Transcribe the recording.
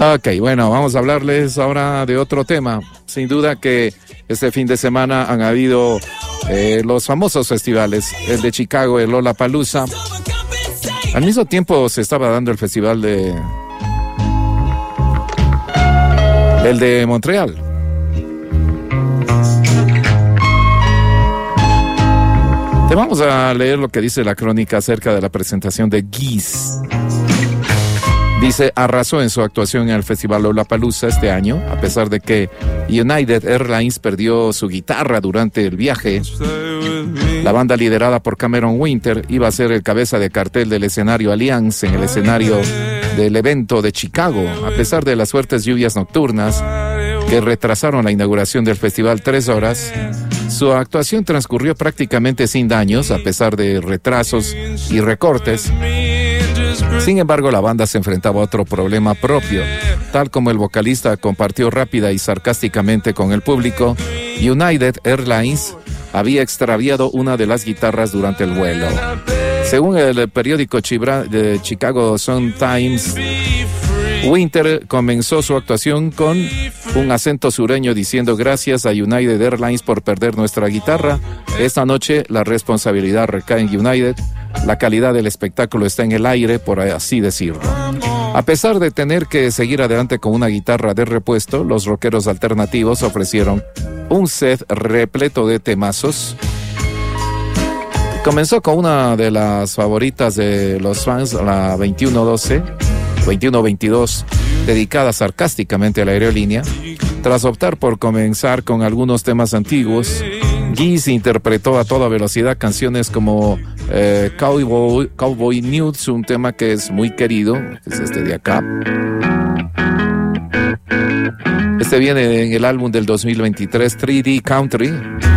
Ok, bueno, vamos a hablarles ahora de otro tema. Sin duda que este fin de semana han habido los famosos festivales, el de Chicago, el Lollapalooza. Al mismo tiempo se estaba dando el festival el de Montreal. Te vamos a leer lo que dice la crónica acerca de la presentación de Geese. Dice, arrasó en su actuación en el Festival Lollapalooza este año, a pesar de que United Airlines perdió su guitarra durante el viaje. La banda liderada por Cameron Winter iba a ser el cabeza de cartel del escenario Allianz en el escenario del evento de Chicago, a pesar de las fuertes lluvias nocturnas que retrasaron la inauguración del festival 3 horas. Su actuación transcurrió prácticamente sin daños, a pesar de retrasos y recortes. Sin embargo, la banda se enfrentaba a otro problema propio. Tal como el vocalista compartió rápida y sarcásticamente con el público, United Airlines había extraviado una de las guitarras durante el vuelo. Según el periódico de Chicago Sun-Times, Winter comenzó su actuación con un acento sureño diciendo: gracias a United Airlines por perder nuestra guitarra. Esta noche la responsabilidad recae en United. La calidad del espectáculo está en el aire, por así decirlo. A pesar de tener que seguir adelante con una guitarra de repuesto, los rockeros alternativos ofrecieron un set repleto de temazos. Comenzó con una de las favoritas de los fans, la 2122, dedicada sarcásticamente a la aerolínea. Tras optar por comenzar con algunos temas antiguos, Geese interpretó a toda velocidad canciones como Cowboy Nudes, un tema que es muy querido, que es este de acá. Este viene en el álbum del 2023, 3D Country.